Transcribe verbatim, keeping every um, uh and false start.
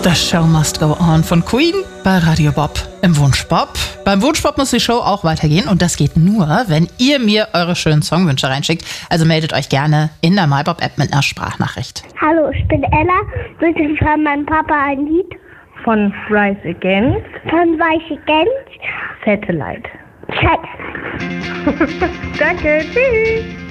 The Show Must Go On von Queen bei Radio Bob im Wunschbob. Beim Wunschbob muss die Show auch weitergehen und das geht nur, wenn ihr mir eure schönen Songwünsche reinschickt. Also meldet euch gerne in der MyBob-App mit einer Sprachnachricht. Hallo, ich bin Ella. Bitte von meinem Papa ein Lied. Von Rise Against. Von Rise Against. Satellite. Satellite. Danke, tschüss.